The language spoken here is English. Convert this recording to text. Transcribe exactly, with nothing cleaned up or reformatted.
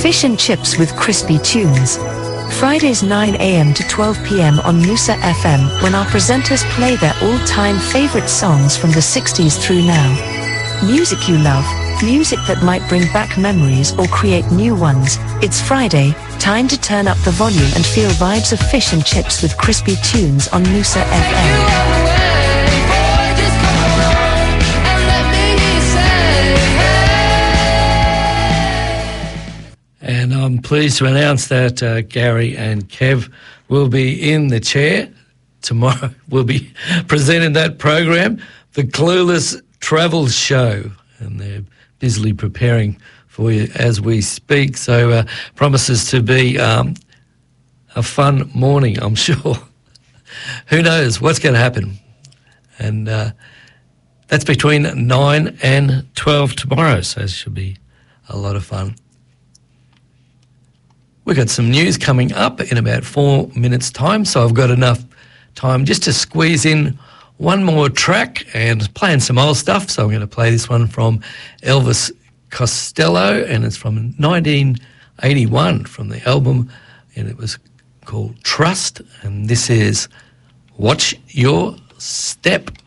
Fish and Chips with Crispy Tunes. Fridays nine a.m. to twelve p.m. on Noosa F M, when our presenters play their all-time favorite songs from the sixties through now. Music you love, music that might bring back memories or create new ones. It's Friday, time to turn up the volume and feel vibes of Fish and Chips with Crispy Tunes on Noosa F M. And I'm pleased to announce that uh, Gary and Kev will be in the chair tomorrow. We'll be presenting that program, The Clueless Travel Show, and they're busily preparing for you as we speak. So uh, promises to be um, a fun morning, I'm sure. Who knows what's going to happen? And uh, that's between nine and twelve tomorrow, so it should be a lot of fun. We've got some news coming up in about four minutes' time, so I've got enough time just to squeeze in one more track and playing some old stuff. So I'm going to play this one from Elvis Costello, and it's from nineteen eighty-one from the album, and it was called Trust, and this is Watch Your Step.